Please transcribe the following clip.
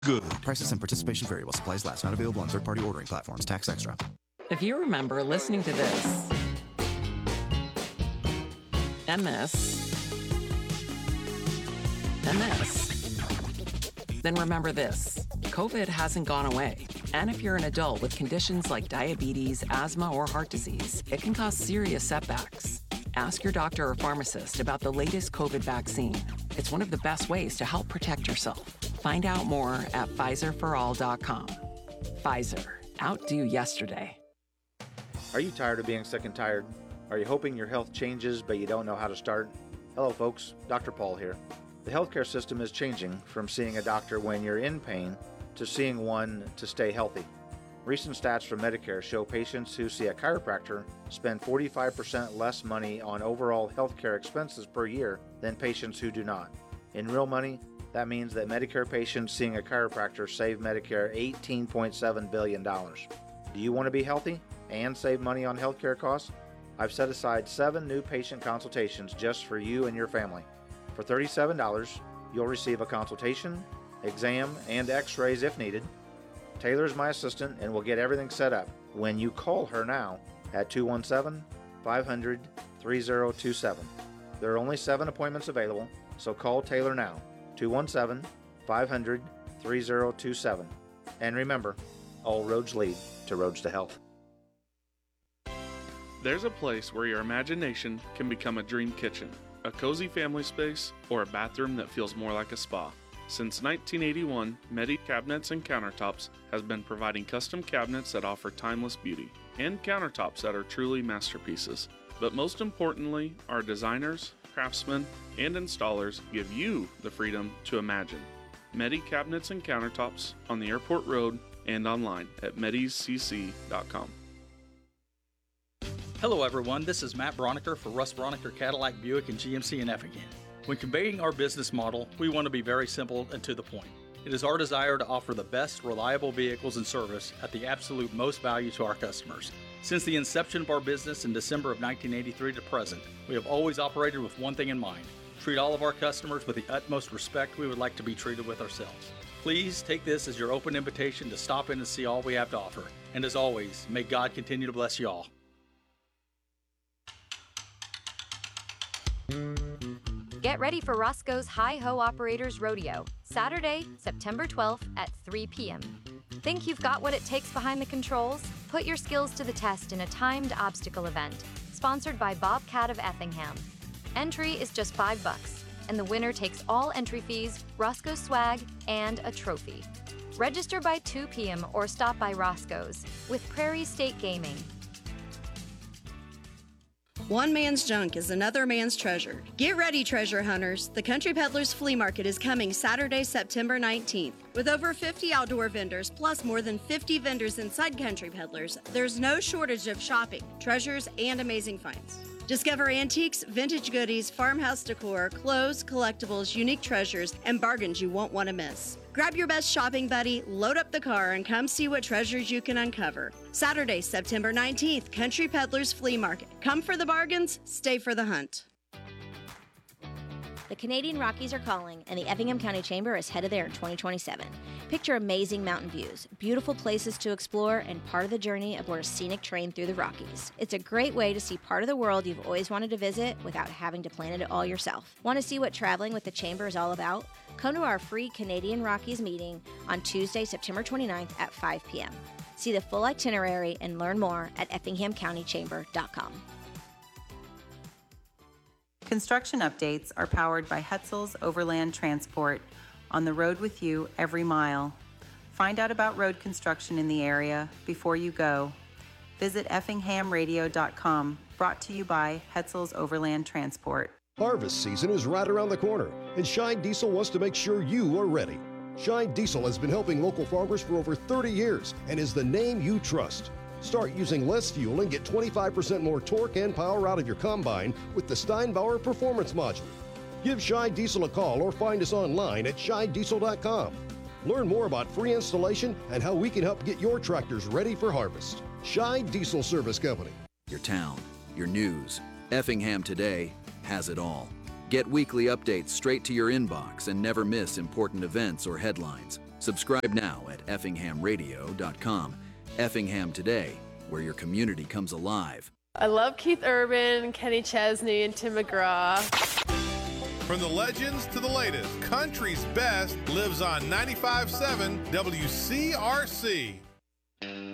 Good. Prices and participation vary while supplies last. Not available on third-party ordering platforms. Tax extra. If you remember listening to this, and this, and this, then remember this. COVID hasn't gone away. And if you're an adult with conditions like diabetes, asthma, or heart disease, it can cause serious setbacks. Ask your doctor or pharmacist about the latest COVID vaccine. It's one of the best ways to help protect yourself. Find out more at PfizerForAll.com. Pfizer. Outdo yesterday. Are you tired of being sick and tired? Are you hoping your health changes but you don't know how to start? Hello folks, Dr. Paul here. The healthcare system is changing from seeing a doctor when you're in pain to seeing one to stay healthy. Recent stats from Medicare show patients who see a chiropractor spend 45% less money on overall healthcare expenses per year than patients who do not. In real money, that means that Medicare patients seeing a chiropractor save Medicare $18.7 billion. Do you want to be healthy and save money on healthcare costs? I've set aside 7 new patient consultations just for you and your family. For $37, you'll receive a consultation, exam, and x-rays if needed. Taylor is my assistant and will get everything set up when you call her now at 217-500-3027. There are only 7 appointments available, so call Taylor now, 217-500-3027. And remember, all roads lead to Roads to Health. There's a place where your imagination can become a dream kitchen, a cozy family space, or a bathroom that feels more like a spa. Since 1981, Medi Cabinets and Countertops has been providing custom cabinets that offer timeless beauty, and countertops that are truly masterpieces. But most importantly, our designers, craftsmen, and installers give you the freedom to imagine. Medi Cabinets and Countertops on the Airport Road and online at mediscc.com. Hello everyone, this is Matt Broniker for Russ Broniker Cadillac Buick and GMC in Effingham. When conveying our business model, we want to be very simple and to the point. It is our desire to offer the best, reliable vehicles and service at the absolute most value to our customers. Since the inception of our business in December of 1983 to present, we have always operated with one thing in mind: treat all of our customers with the utmost respect we would like to be treated with ourselves. Please take this as your open invitation to stop in and see all we have to offer. And as always, may God continue to bless you all. Get ready for Roscoe's Hi-Ho Operators Rodeo, Saturday, September 12th at 3 p.m. Think you've got what it takes behind the controls? Put your skills to the test in a timed obstacle event, sponsored by Bobcat of Effingham. Entry is just $5, and the winner takes all entry fees, Roscoe swag, and a trophy. Register by 2 p.m. or stop by Roscoe's with Prairie State Gaming. One man's junk is another man's treasure. Get ready, treasure hunters. The Country Peddlers Flea Market is coming Saturday, September 19th. With over 50 outdoor vendors, plus more than 50 vendors inside Country Peddlers, there's no shortage of shopping, treasures, and amazing finds. Discover antiques, vintage goodies, farmhouse decor, clothes, collectibles, unique treasures, and bargains you won't want to miss. Grab your best shopping buddy, load up the car, and come see what treasures you can uncover. Saturday, September 19th, Country Peddlers Flea Market. Come for the bargains, stay for the hunt. The Canadian Rockies are calling, and the Effingham County Chamber is headed there in 2027. Picture amazing mountain views, beautiful places to explore, and part of the journey aboard a scenic train through the Rockies. It's a great way to see part of the world you've always wanted to visit without having to plan it all yourself. Want to see what traveling with the Chamber is all about? Come to our free Canadian Rockies meeting on Tuesday, September 29th at 5 p.m. See the full itinerary and learn more at effinghamcountychamber.com. Construction updates are powered by Hetzel's Overland Transport, on the road with you every mile. Find out about road construction in the area before you go. Visit effinghamradio.com, brought to you by Hetzel's Overland Transport. Harvest season is right around the corner, and Shine Diesel wants to make sure you are ready. Shine Diesel has been helping local farmers for over 30 years and is the name you trust. Start using less fuel and get 25% more torque and power out of your combine with the Steinbauer Performance Module. Give Shine Diesel a call or find us online at shinediesel.com. Learn more about free installation and how we can help get your tractors ready for harvest. Shine Diesel Service Company. Your town, your news. Effingham Today has it all. Get weekly updates straight to your inbox and never miss important events or headlines. Subscribe now at effinghamradio.com. Effingham Today, where your community comes alive. I love Keith Urban, Kenny Chesney, and Tim McGraw. From the legends to the latest, country's best lives on 95.7 WCRC.